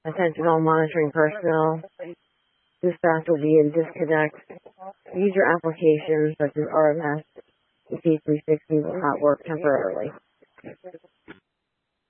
Attention all monitoring personnel. Dispatch will be in disconnect. User applications such as RMS and P360 will not work temporarily.